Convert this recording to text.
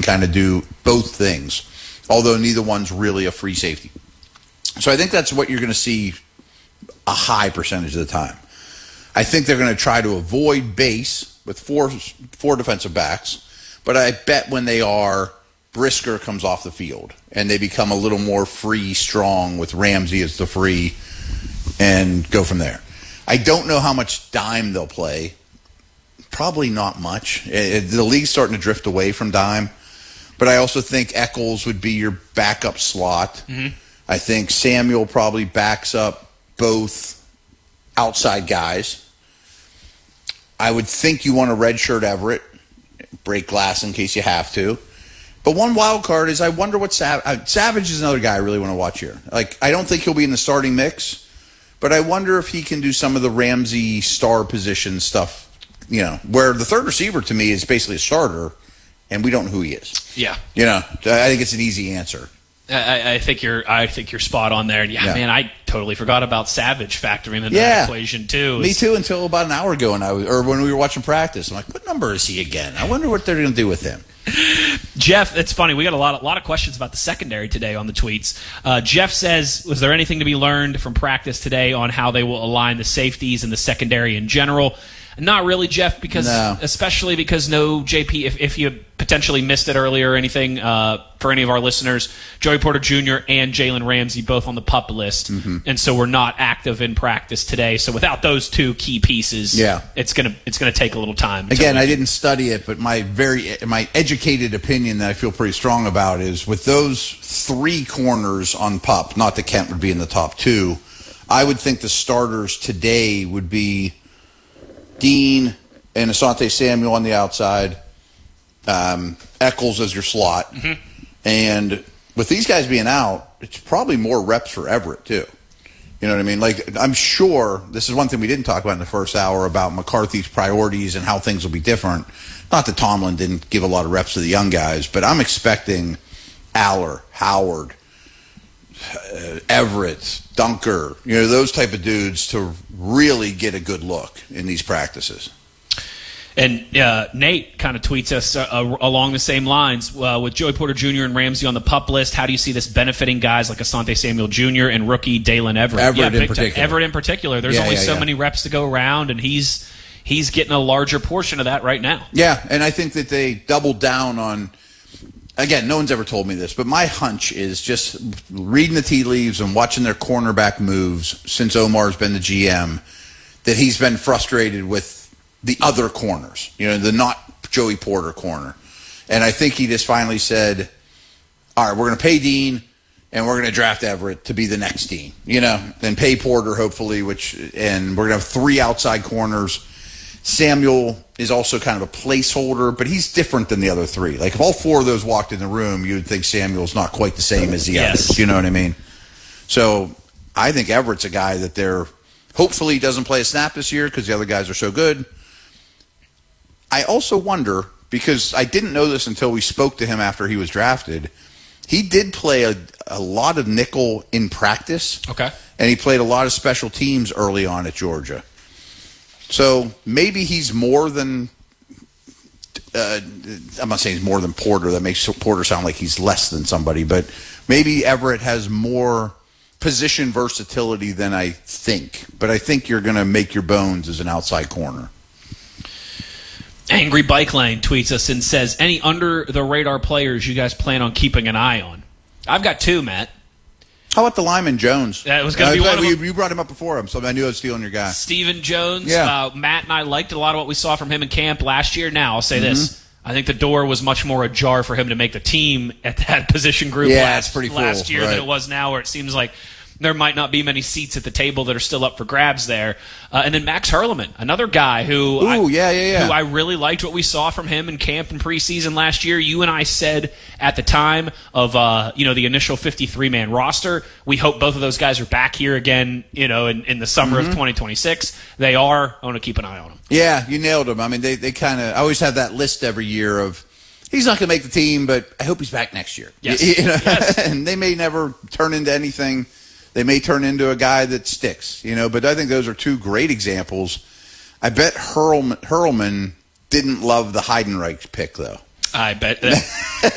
kind of do both things, although neither one's really a free safety. So I think that's what you're going to see a high percentage of the time. I think they're going to try to avoid base with four defensive backs, but I bet when they are, Brisker comes off the field, and they become a little more free, strong with Ramsey as the free, and go from there. I don't know how much dime they'll play. Probably not much. The league's starting to drift away from dime, but I also think Eccles would be your backup slot. Mm-hmm. I think Samuel probably backs up both outside guys. I would think you want to redshirt Everett, break glass in case you have to. But one wild card is I wonder what Savage is another guy I really want to watch here. Like, I don't think he'll be in the starting mix, but I wonder if he can do some of the Ramsey star position stuff, you know, where the third receiver to me is basically a starter, and we don't know who he is. Yeah. You know, I think it's an easy answer. I think you're spot on there. Yeah, man, I totally forgot about Savage factoring into that equation too. Me too, until about an hour ago, or when we were watching practice. I'm like, what number is he again? I wonder what they're going to do with him. Jeff, it's funny. We got a lot of questions about the secondary today on the tweets. Jeff says, was there anything to be learned from practice today on how they will align the safeties and the secondary in general? Not really, Jeff, especially because no JP, if you potentially missed it earlier or anything, for any of our listeners, Joey Porter Jr. and Jalen Ramsey both on the PUP list, and so we're not active in practice today. So without those two key pieces, it's gonna take a little time. Again, I didn't study it, but my educated opinion that I feel pretty strong about is with those three corners on PUP, not that Kent would be in the top two, I would think the starters today would be Dean and Asante Samuel on the outside, Eccles as your slot. Mm-hmm. And with these guys being out, it's probably more reps for Everett, too. You know what I mean? Like, I'm sure this is one thing we didn't talk about in the first hour about McCarthy's priorities and how things will be different. Not that Tomlin didn't give a lot of reps to the young guys, but I'm expecting Aller, Howard, Everett, Dunker, you know, those type of dudes to really get a good look in these practices. And Nate kind of tweets us along the same lines. With Joey Porter Jr. and Ramsey on the PUP list, how do you see this benefiting guys like Asante Samuel Jr. and rookie Dalen Everett? Everett in particular. There's only so many reps to go around, and he's getting a larger portion of that right now. Yeah, and I think that they doubled down on – again, no one's ever told me this, but my hunch is just reading the tea leaves and watching their cornerback moves since Omar's been the GM, that he's been frustrated with the other corners, you know, the not Joey Porter corner. And I think he just finally said, all right, we're going to pay Dean and we're going to draft Everett to be the next Dean, you know, and pay Porter hopefully, and we're going to have three outside corners. Samuel is also kind of a placeholder, but he's different than the other three. Like, if all four of those walked in the room, you would think Samuel's not quite the same as the others. You know what I mean? So I think Everett's a guy that hopefully he doesn't play a snap this year because the other guys are so good. I also wonder, because I didn't know this until we spoke to him after he was drafted, he did play a lot of nickel in practice. Okay. And he played a lot of special teams early on at Georgia. So maybe he's more than I'm not saying he's more than Porter. That makes Porter sound like he's less than somebody. But maybe Everett has more position versatility than I think. But I think you're going to make your bones as an outside corner. Angry Bike Lane tweets us and says, any under-the-radar players you guys plan on keeping an eye on? I've got two, Matt. How about the lineman Jones? That was going to be one of them. You brought him up before him, so I knew I was stealing your guy. Stephen Jones. Yeah. Matt and I liked a lot of what we saw from him in camp last year. Now, I'll say this. I think the door was much more ajar for him to make the team at that position group last year than it was now, where it seems like there might not be many seats at the table that are still up for grabs there. And then Max Hurleman, another guy who I really liked what we saw from him in camp and preseason last year. You and I said at the time of the initial 53-man roster, we hope both of those guys are back here again, in the summer of 2026. They are. I want to keep an eye on them. Yeah, you nailed them. I mean, they kind of – I always have that list every year of he's not going to make the team, but I hope he's back next year. Yes. Yes. And they may never turn into anything. They may turn into a guy that sticks, but I think those are two great examples. I bet Hurleman didn't love the Heidenreich pick, though. I bet that.